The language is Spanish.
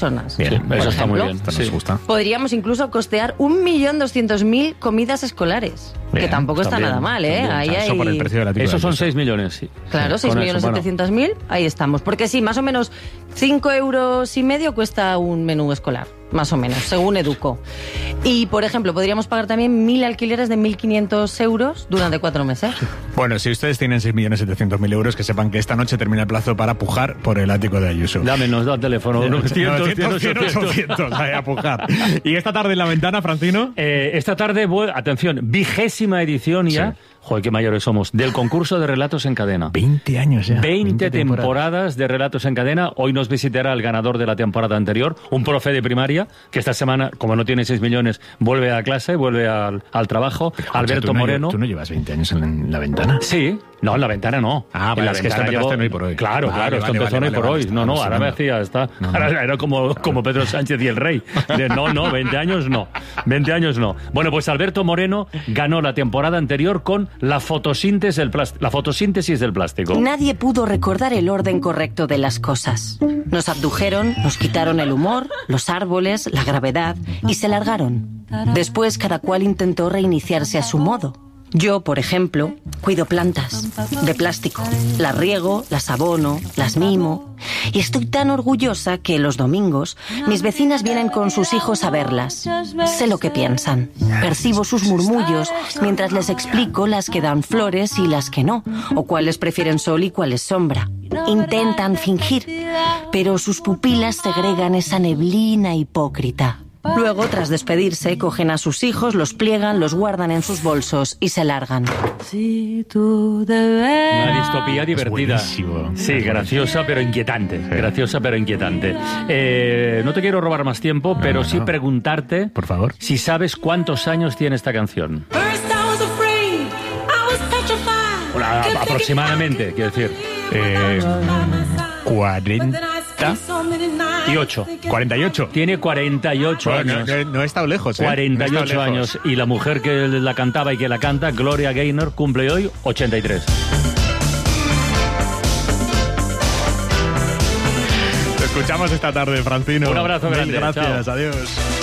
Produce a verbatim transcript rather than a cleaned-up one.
personas. Bien, Sí, eso por está ejemplo, muy bien. Esto Sí. nos gusta. Podríamos incluso costear un millón doscientos mil comidas escolares, Bien, que tampoco está también, nada mal, ¿eh? también. Ahí O sea, eso hay... por el precio de la Esos son seis millones, sí. Claro, Sí, seis con millones eso, bueno. setecientos mil, ahí estamos. Porque sí, más o menos cinco euros y medio cuesta un menú escolar, más o menos, según Educo. Y, por ejemplo, podríamos pagar también mil alquileres de mil quinientos euros durante cuatro meses. Bueno, si ustedes tienen seis millones setecientos mil euros, que sepan que esta noche termina el plazo para pujar por el ático de Ayuso. Dame, nos da el teléfono. novecientos, cien, ochocientos. Ahí a pujar. Y esta tarde en La Ventana, Francino. Eh, esta tarde, vu- atención, vigésima edición ya, Sí. joder, qué mayores somos, del concurso de Relatos en Cadena. veinte años ya. veinte temporadas de Relatos en Cadena. Hoy nos visitará el ganador de la temporada anterior, un profe de primaria, que esta semana, como no tiene seis millones, vuelve a clase, vuelve al, al trabajo. Escucha, Alberto ¿tú no Moreno. lle- ¿Tú no llevas veinte años en, en La Ventana? Sí, no, en La Ventana no. Ah, en vale, La es que esto Ventana empezaste llevo- hoy por hoy. Claro, Vale, claro, esto vale, empezó vale, hoy por vale, hoy. vale, No, no, estamos ahora me hablando. hacía esta. No, no. Ahora era como, como Pedro Sánchez y el rey. De, no, no, veinte años no. veinte años no. Bueno, pues Alberto Moreno ganó la temporada anterior con la fotosíntesis del plástico. La fotosíntesis del plástico. Nadie pudo recordar el orden correcto de las cosas. Nos abdujeron, nos quitaron el humor, los árboles, la gravedad y se largaron. Después cada cual intentó reiniciarse a su modo. Yo, por ejemplo, cuido plantas de plástico. Las riego, las abono, las mimo. Y estoy tan orgullosa que los domingos mis vecinas vienen con sus hijos a verlas. Sé lo que piensan. Percibo sus murmullos mientras les explico las que dan flores y las que no, o cuáles prefieren sol y cuáles sombra. Intentan fingir, pero sus pupilas segregan esa neblina hipócrita. Luego, tras despedirse, cogen a sus hijos, los pliegan, los guardan en sus bolsos y se largan. Una distopía divertida. buenísimo. Sí, graciosa pero inquietante. Graciosa pero inquietante. Eh, no te quiero robar más tiempo, pero no, sí no. preguntarte, Por favor. si sabes cuántos años tiene esta canción. Bueno, a- aproximadamente, quiero decir. Eh, cuarenta Y ocho. cuarenta y ocho. Tiene cuarenta y ocho Bueno, años. no, no he estado lejos, ¿eh? cuarenta y No he ocho estado lejos. años. Y la mujer que la cantaba y que la canta, Gloria Gaynor, cumple hoy ochenta y tres. Te escuchamos esta tarde, Francino. Un abrazo Mil grande, gracias, chao. adiós.